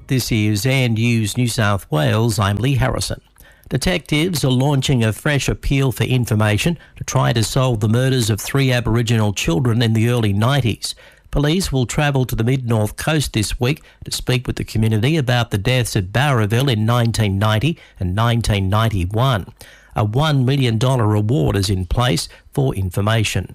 This is ANU's New South Wales. I'm Lee Harrison. Detectives are launching a fresh appeal for information to try to solve the murders of 3 Aboriginal children in the early 90s. Police will travel to the Mid-North Coast this week to speak with the community about the deaths at Bowraville in 1990 and 1991. A $1 million reward is in place for information.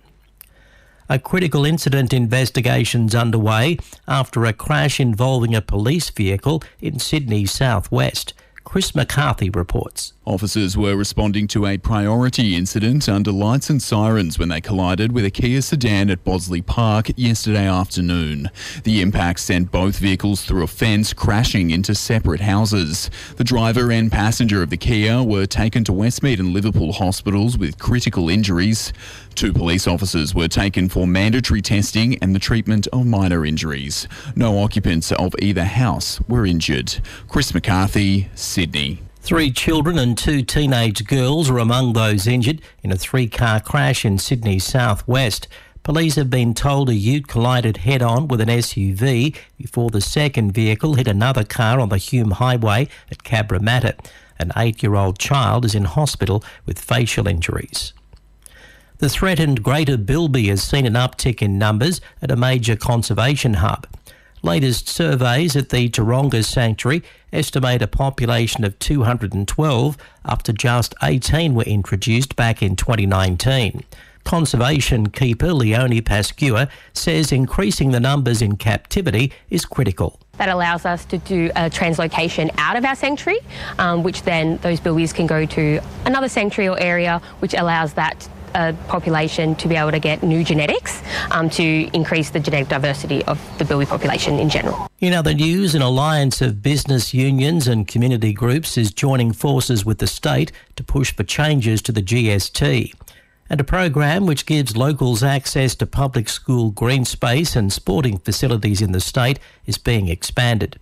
A critical incident investigation's underway after a crash involving a police vehicle in Sydney's southwest. Chris McCarthy reports. Officers were responding to a priority incident under lights and sirens when they collided with a Kia sedan at Bosley Park yesterday afternoon. The impact sent both vehicles through a fence, crashing into separate houses. The driver and passenger of the Kia were taken to Westmead and Liverpool hospitals with critical injuries. 2 police officers were taken for mandatory testing and the treatment of minor injuries. No occupants of either house were injured. Chris McCarthy, Sydney. 3 children and 2 teenage girls are among those injured in a 3-car crash in Sydney's southwest. Police have been told a ute collided head-on with an SUV before the second vehicle hit another car on the Hume Highway at Cabramatta. An 8-year-old child is in hospital with facial injuries. The threatened Greater Bilby has seen an uptick in numbers at a major conservation hub. Latest surveys at the Taronga Sanctuary estimate a population of 212 after just 18 were introduced back in 2019. Conservation keeper Leonie Pascua says increasing the numbers in captivity is critical. That allows us to do a translocation out of our sanctuary, which then those bilbies can go to another sanctuary or area, which allows that population to be able to get new genetics to increase the genetic diversity of the bilby population in general. In other news, an alliance of business unions and community groups is joining forces with the state to push for changes to the GST. And a program which gives locals access to public school green space and sporting facilities in the state is being expanded.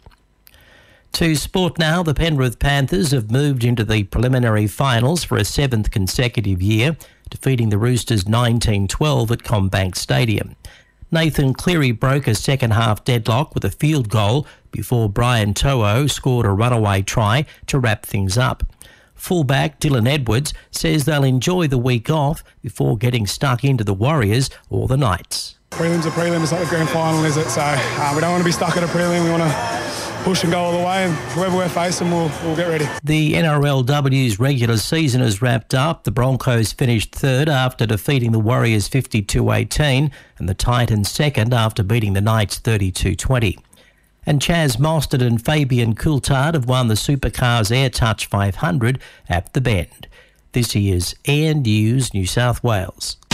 To sport now, the Penrith Panthers have moved into the preliminary finals for a 7th consecutive year, defeating the Roosters 19-12 at CommBank Stadium. Nathan Cleary broke a second-half deadlock with a field goal before Brian To'o scored a runaway try to wrap things up. Fullback Dylan Edwards says they'll enjoy the week off before getting stuck into the Warriors or the Knights. Prelim's a prelim, it's not the grand final, is it? So we don't want to be stuck at a prelim, we want to push and go all the way, and whoever we're facing, we'll get ready. The NRLW's regular season has wrapped up. The Broncos finished 3rd after defeating the Warriors 52-18 and the Titans 2nd after beating the Knights 32-20. And Chaz Mostert and Fabian Coulthard have won the Supercars AirTouch 500 at the Bend. This is ANU's New South Wales.